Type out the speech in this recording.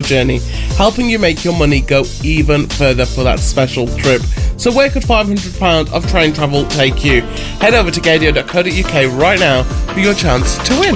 journey, helping you make your money go even further for that special trip. So where could £500 of train travel take you? Head over to gadio.co.uk right now for your chance to win.